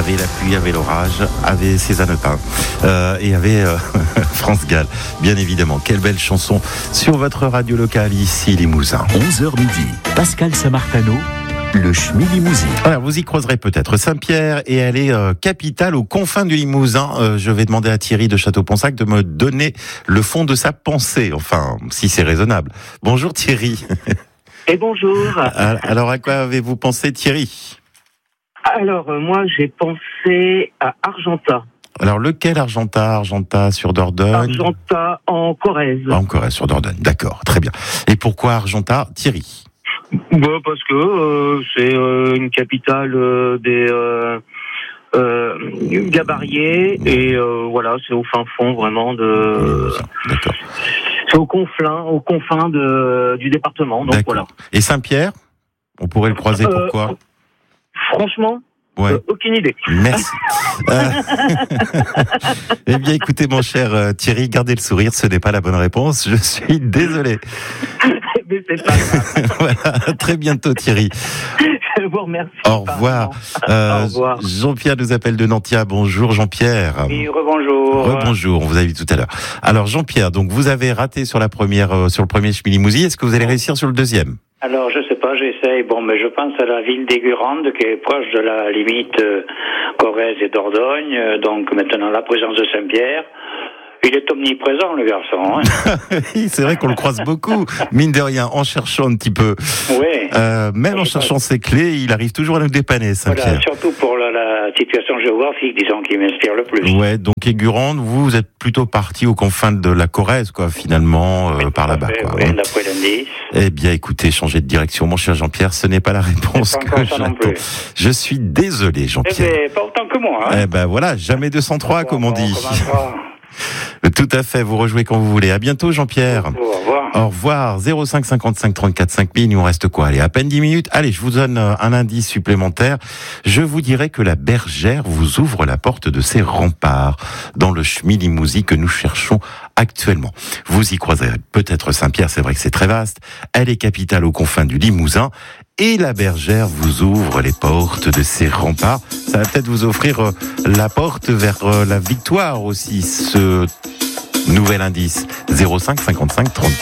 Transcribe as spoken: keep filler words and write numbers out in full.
avait la pluie, avait l'orage, avait Cézanne Pin euh, et avait euh, France Gall, bien évidemment. Quelle belle chanson sur votre radio locale ici, Limousin. onze heures midi, Pascal Samartano, le Schmi Limousin. Alors, vous y croiserez peut-être Saint-Pierre et elle est euh, capitale aux confins du Limousin. Euh, je vais demander à Thierry de Château-Ponsac de me donner le fond de sa pensée, enfin, si c'est raisonnable. Bonjour Thierry. Et bonjour. Alors, à quoi avez-vous pensé, Thierry ? Alors, euh, moi, j'ai pensé à Argentat. Alors, lequel Argentat ? Argentat sur Dordogne ? Argentat en Corrèze. Ah, en Corrèze sur Dordogne, d'accord, très bien. Et pourquoi Argentat, Thierry ? Bah, parce que euh, c'est euh, une capitale euh, des euh, euh, Gabariers et euh, voilà, c'est au fin fond vraiment de. D'accord. C'est au confin, au confin de du département. Donc d'accord. voilà. Et Saint-Pierre ? On pourrait le croiser, euh, pourquoi ? Franchement. Ouais. Euh, aucune idée. Merci. euh... eh bien, écoutez, mon cher euh, Thierry, gardez le sourire, ce n'est pas la bonne réponse. Je suis désolé. Mais c'est pas grave. Voilà, très bientôt, Thierry. Je vous remercie. Au revoir. Euh, Au revoir. Jean-Pierre nous appelle de Nantia. Bonjour, Jean-Pierre. Oui, rebonjour. Rebonjour, on vous a vu tout à l'heure. Alors, Jean-Pierre, donc vous avez raté sur la première, euh, sur le premier Schmi Limousin. Est-ce que vous allez réussir sur le deuxième ? Alors, je sais pas, j'essaye. Bon, mais je pense à la ville d'Aigurande, qui est proche de la limite euh, Corrèze et Dordogne. Euh, donc, maintenant, la présence de Saint-Pierre. Il est omniprésent, le garçon. Hein. Oui, c'est vrai qu'on le croise beaucoup, mine de rien, en cherchant un petit peu. Oui. Euh, même en cherchant ses clés, il arrive toujours à nous dépanner, Saint-Pierre. Voilà, surtout pour la, la situation géographique, disons, qui m'inspire le plus. Ouais, donc Aigurande, vous, vous êtes plutôt parti aux confins de la Corrèze, quoi, finalement, euh, oui, par là-bas. fait, Quoi, oui, hein. d'après l'indice. Eh bien, écoutez, changez de direction, mon cher Jean-Pierre, ce n'est pas la réponse pas que ça non j'attends. plus. Je suis désolé, Eh Jean-Pierre. bien, pas autant que moi. Hein. Eh ben voilà, jamais deux cent trois, Bon, comme on bon, dit. commencera. Tout à fait, vous rejouez quand vous voulez. À bientôt, Jean-Pierre. Au revoir. Au revoir. zéro cinq cinquante-cinq trente-quatre cinq mille. Il nous reste quoi? Allez, à peine dix minutes. Allez, je vous donne un indice supplémentaire. Je vous dirais que la bergère vous ouvre la porte de ses remparts dans le Schmi Limousin que nous cherchons actuellement. Vous y croiserez peut-être Saint-Pierre, c'est vrai que c'est très vaste. Elle est capitale aux confins du Limousin. Et la bergère vous ouvre les portes de ses remparts. Ça va peut-être vous offrir euh, la porte vers euh, la victoire aussi, ce nouvel indice. zéro cinq cinquante-cinq trente-quatre